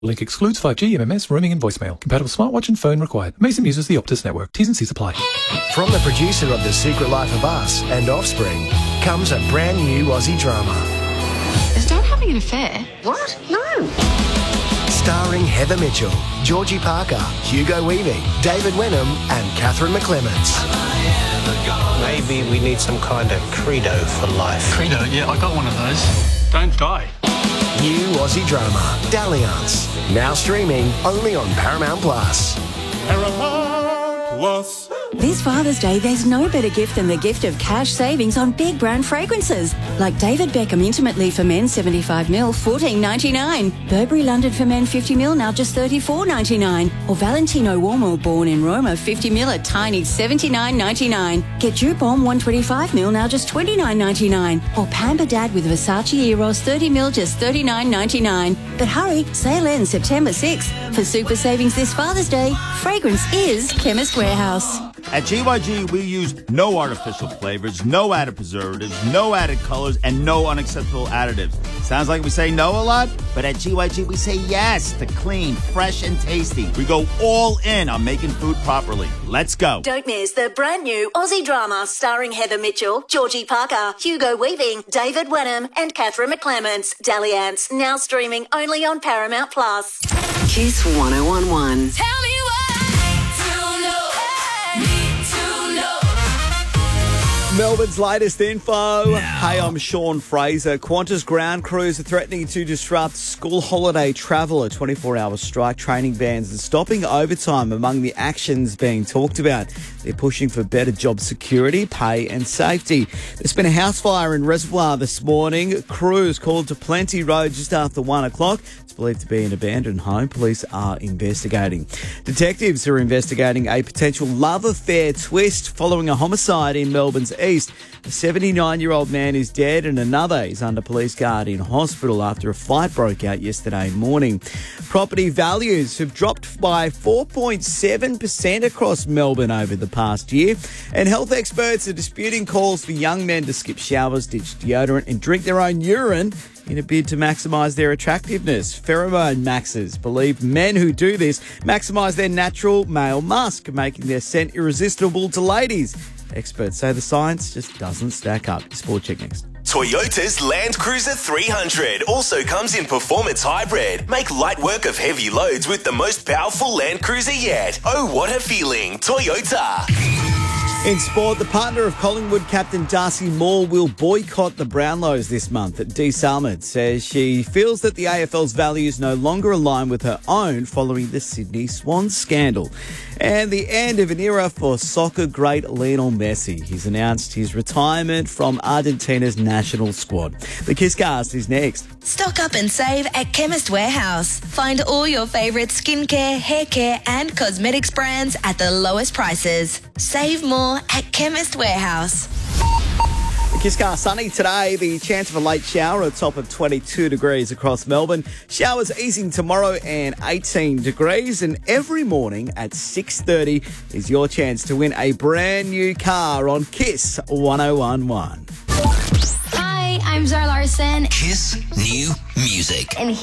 Link excludes 5G, MMS, roaming and voicemail. Compatible smartwatch and phone required. Mason uses the Optus network. T's and C's apply. From the producer of The Secret Life of Us and Offspring comes a brand new Aussie drama. Is Dad having an affair? What? No. Starring Heather Mitchell, Georgie Parker, Hugo Weaving, David Wenham and Catherine McClements. Maybe we need some kind of credo for life. Credo? Yeah, I got one of those. Don't die. New Aussie drama, Dalliance. Now streaming only on Paramount Plus. Paramount Plus. This Father's Day, there's no better gift than the gift of cash savings on big brand fragrances. Like David Beckham Intimate Leave for Men 75ml, $14.99. Burberry London for Men 50ml, now just $34.99. Or Valentino Uomo Born in Roma 50ml, a tiny $79.99. Get Jupon 125ml, now just $29.99. Or Pamper Dad with Versace Eros 30ml, just $39.99. But hurry, sale ends September 6th. For super savings this Father's Day, fragrance is Chemist Warehouse. At GYG, we use no artificial flavors, no added preservatives, no added colors, and no unacceptable additives. Sounds like we say no a lot, but at GYG, we say yes to clean, fresh, and tasty. We go all in on making food properly. Let's go. Don't miss the brand new Aussie drama starring Heather Mitchell, Georgie Parker, Hugo Weaving, David Wenham, and Catherine McClements. Dalliance, now streaming only on Paramount Plus. Kiss 1011. Tell me Melbourne's latest info. Hey, I'm Sean Fraser. Qantas ground crews are threatening to disrupt school holiday travel. A 24-hour strike, training bans and stopping overtime among the actions being talked about. They're pushing for better job security, pay and safety. There's been a house fire in Reservoir this morning. Crews called to Plenty Road just after 1 o'clock. It's believed to be an abandoned home. Police are investigating. Detectives are investigating a potential love affair twist following a homicide in Melbourne's east. A 79-year-old man is dead and another is under police guard in hospital after a fight broke out yesterday morning. Property values have dropped by 4.7% across Melbourne over the past year, and health experts are disputing calls for young men to skip showers, ditch deodorant and drink their own urine in a bid to maximise their attractiveness. Pheromone maxers believe men who do this maximise their natural male musk, making their scent irresistible to ladies. Experts say the science just doesn't stack up. Sport check next. Toyota's Land Cruiser 300 also comes in performance hybrid. Make light work of heavy loads with the most powerful Land Cruiser yet. Oh, what a feeling. Toyota. In sport, the partner of Collingwood captain Darcy Moore will boycott the Brownlows this month. Dee Salmond says she feels that the AFL's values no longer align with her own following the Sydney Swans scandal. And the end of an era for soccer great Lionel Messi. He's announced his retirement from Argentina's national squad. The Kisscast is next. Stock up and save at Chemist Warehouse. Find all your favourite skincare, hair care and cosmetics brands at the lowest prices. Save more at Chemist Warehouse. Kisscar sunny today, the chance of a late shower, a top of 22 degrees across Melbourne. Showers easing tomorrow and 18 degrees. And every morning at 6:30 is your chance to win a brand new car on Kiss 1011. Hi, I'm Zara Larson. Kiss New Music. And